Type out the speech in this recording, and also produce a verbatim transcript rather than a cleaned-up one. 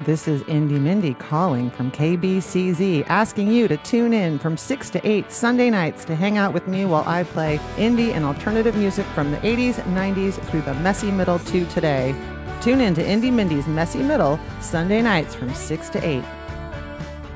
This is Indie Mindy calling from K B C Z, asking you to tune in from six to eight Sunday nights to hang out with me while I play indie and alternative music from the eighties, nineties through the messy middle to today. Tune in to Indie Mindy's Messy Middle Sunday nights from six to eight.